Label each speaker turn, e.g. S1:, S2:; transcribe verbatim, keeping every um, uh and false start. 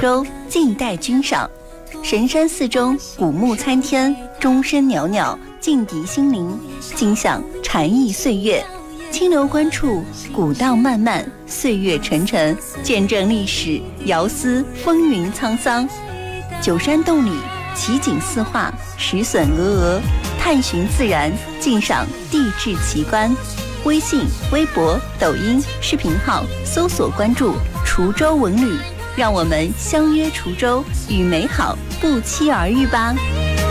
S1: 州静待君赏。神山寺中古木参天，钟声袅袅，静涤心灵，尽享禅意岁月。清流观处，古道漫漫，岁月沉沉，见证历史，遥思风云沧桑。九山洞里奇景四画，石笋峨峨，探寻自然，尽赏地质奇观。微信、微博、抖音视频号搜索关注滁州文旅，让我们相约滁州，与美好不期而遇吧。